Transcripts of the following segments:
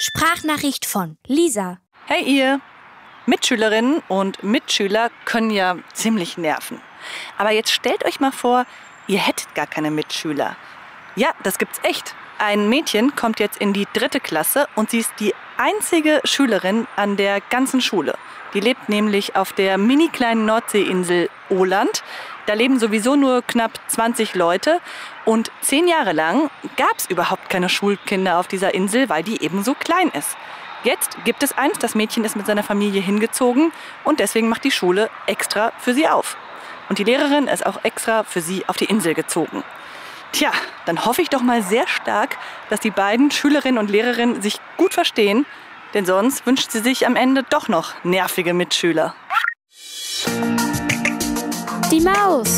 Sprachnachricht von Lisa. Hey ihr! Mitschülerinnen und Mitschüler können ja ziemlich nerven. Aber jetzt stellt euch mal vor, ihr hättet gar keine Mitschüler. Ja, das gibt's echt. Ein Mädchen kommt jetzt in die 3. Klasse und sie ist die einzige Schülerin an der ganzen Schule. Die lebt nämlich auf der mini kleinen Nordseeinsel Åland. Da leben sowieso nur knapp 20 Leute. Und 10 Jahre lang gab es überhaupt keine Schulkinder auf dieser Insel, weil die eben so klein ist. Jetzt gibt es eins, das Mädchen ist mit seiner Familie hingezogen und deswegen macht die Schule extra für sie auf. Und die Lehrerin ist auch extra für sie auf die Insel gezogen. Tja, dann hoffe ich doch mal sehr stark, dass die beiden Schülerinnen und Lehrerinnen sich gut verstehen, denn sonst wünscht sie sich am Ende doch noch nervige Mitschüler. Die Maus.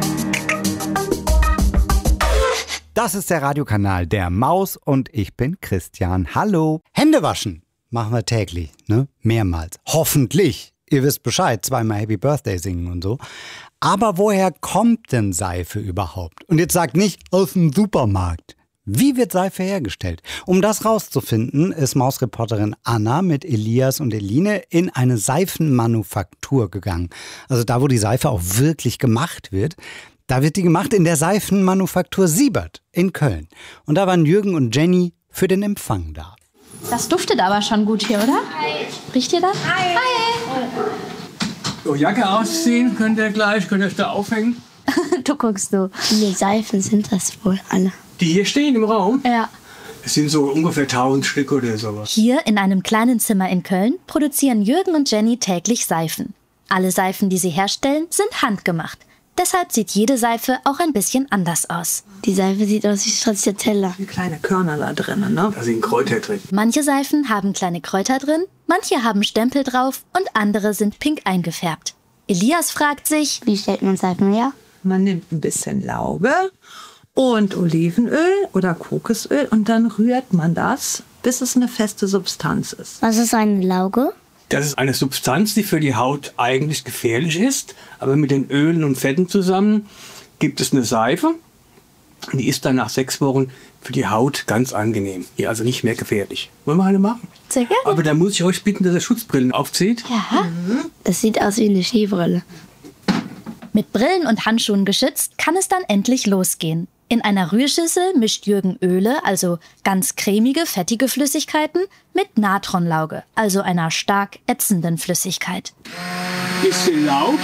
Das ist der Radiokanal der Maus und ich bin Christian. Hallo. Hände waschen machen wir täglich, ne? Mehrmals. Hoffentlich. Ihr wisst Bescheid, 2-mal Happy Birthday singen und so. Aber woher kommt denn Seife überhaupt? Und jetzt sagt nicht aus dem Supermarkt. Wie wird Seife hergestellt? Um das rauszufinden, ist Mausreporterin Anna mit Elias und Eline in eine Seifenmanufaktur gegangen. Also da, wo die Seife auch wirklich gemacht wird. Da wird die gemacht in der Seifenmanufaktur Siebert in Köln. Und da waren Jürgen und Jenny für den Empfang da. Das duftet aber schon gut hier, oder? Hi. Riecht ihr das? Hi. Hi. So, Jacke ausziehen, könnt ihr euch da aufhängen. Du guckst so. Wie Seifen sind das wohl alle? Die hier stehen im Raum, Ja. es sind so ungefähr 1000 Stück oder sowas. Hier in einem kleinen Zimmer in Köln produzieren Jürgen und Jenny täglich Seifen. Alle Seifen, die sie herstellen, sind handgemacht. Deshalb sieht jede Seife auch ein bisschen anders aus. Die Seife sieht aus wie Stracciatella. Kleine Körner da drin, ne? Da sind Kräuter drin. Manche Seifen haben kleine Kräuter drin, manche haben Stempel drauf und andere sind pink eingefärbt. Elias fragt sich, Wie stellt man Seifen her? Man nimmt ein bisschen Lauge und Olivenöl oder Kokosöl und dann rührt man das, bis es eine feste Substanz ist. Was ist eine Lauge? Das ist eine Substanz, die für die Haut eigentlich gefährlich ist, aber mit den Ölen und Fetten zusammen gibt es eine Seife. Die ist dann nach 6 Wochen für die Haut ganz angenehm. Ja, also nicht mehr gefährlich. Wollen wir eine machen? sehr gerne. Aber da muss ich euch bitten, dass ihr Schutzbrillen aufzieht. Ja. Das sieht aus wie eine Skibrille. Mit Brillen und Handschuhen geschützt, kann es dann endlich losgehen. In einer Rührschüssel mischt Jürgen Öle, also ganz cremige, fettige Flüssigkeiten, mit Natronlauge, also einer stark ätzenden Flüssigkeit. Bisschen laut.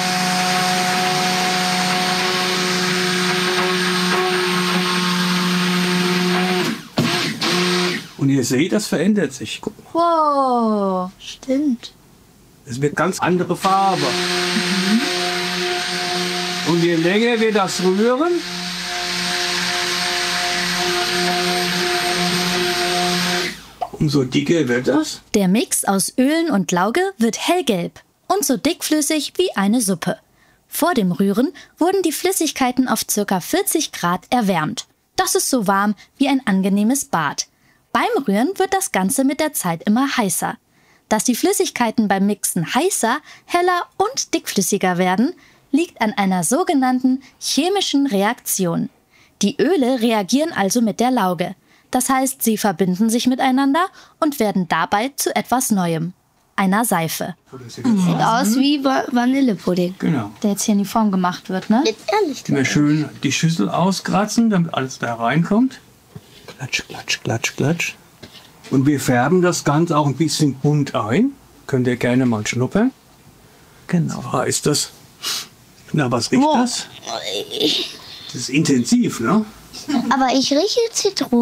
Und ihr seht, das verändert sich. Guck mal. Wow. Stimmt. Es wird ganz andere Farbe. Und je länger wir das rühren, umso dicker wird das. Der Mix aus Ölen und Lauge wird hellgelb und so dickflüssig wie eine Suppe. Vor dem Rühren wurden die Flüssigkeiten auf ca. 40 Grad erwärmt. Das ist so warm wie ein angenehmes Bad. Beim Rühren wird das Ganze mit der Zeit immer heißer. Dass die Flüssigkeiten beim Mixen heißer, heller und dickflüssiger werden, liegt an einer sogenannten chemischen Reaktion. Die Öle reagieren also mit der Lauge. Das heißt, sie verbinden sich miteinander und werden dabei zu etwas Neuem, einer Seife. Sieht aus wie Vanillepudding. Genau. Der jetzt hier in die Form gemacht wird, ne? Mit ehrlich. Immer schön die Schüssel auskratzen, damit alles da reinkommt. Klatsch, klatsch, klatsch, klatsch. Und wir färben das Ganze auch ein bisschen bunt ein. Könnt ihr gerne mal schnuppern. Genau. So heißt das. Na, was riecht das? Das ist intensiv, ne? Aber ich rieche Zitrone.